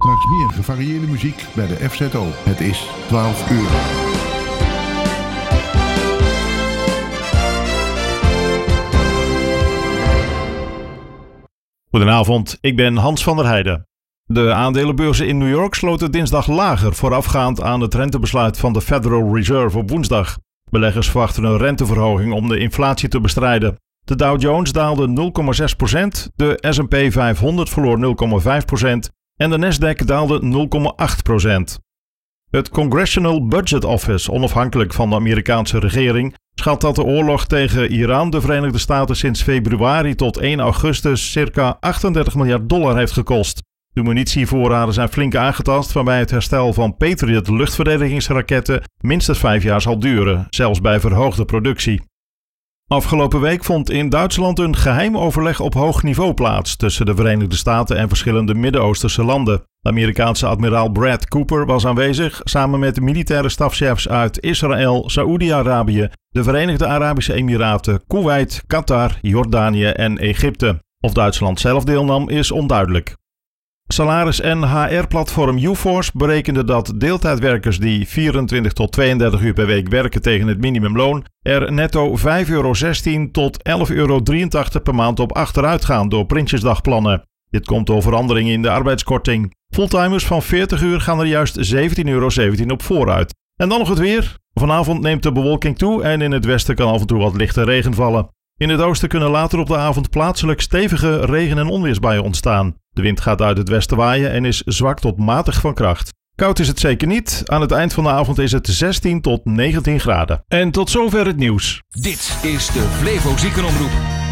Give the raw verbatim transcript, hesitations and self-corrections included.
Straks meer gevarieerde muziek bij de F Z O. Het is twaalf uur. Goedenavond, ik ben Hans van der Heijden. De aandelenbeurzen in New York sloten dinsdag lager voorafgaand aan het rentebesluit van de Federal Reserve op woensdag. Beleggers verwachten een renteverhoging om de inflatie te bestrijden. De Dow Jones daalde nul komma zes procent, de S en P vijfhonderd verloor nul komma vijf procent en de Nasdaq daalde nul komma acht procent. Het Congressional Budget Office, onafhankelijk van de Amerikaanse regering, schat dat de oorlog tegen Iran de Verenigde Staten sinds februari tot één augustus circa achtendertig miljard dollar heeft gekost. De munitievoorraden zijn flink aangetast, waarbij het herstel van Patriot luchtverdedigingsraketten minstens vijf jaar zal duren, zelfs bij verhoogde productie. Afgelopen week vond in Duitsland een geheim overleg op hoog niveau plaats tussen de Verenigde Staten en verschillende Midden-Oosterse landen. De Amerikaanse admiraal Brad Cooper was aanwezig samen met militaire stafchefs uit Israël, Saoedi-Arabië, de Verenigde Arabische Emiraten, Koeweit, Qatar, Jordanië en Egypte. Of Duitsland zelf deelnam is onduidelijk. Salaris- en H R-platform UForce berekende dat deeltijdwerkers die vierentwintig tot tweeëndertig uur per week werken tegen het minimumloon er netto vijf euro zestien tot elf euro drieëntachtig per maand op achteruit gaan door Prinsjesdagplannen. Dit komt door veranderingen in de arbeidskorting. Fulltimers van veertig uur gaan er juist zeventien euro zeventien op vooruit. En dan nog het weer. Vanavond neemt de bewolking toe en in het westen kan af en toe wat lichte regen vallen. In het oosten kunnen later op de avond plaatselijk stevige regen- en onweersbuien ontstaan. De wind gaat uit het westen waaien en is zwak tot matig van kracht. Koud is het zeker niet. Aan het eind van de avond is het zestien tot negentien graden. En tot zover het nieuws. Dit is de Flevo Ziekenomroep.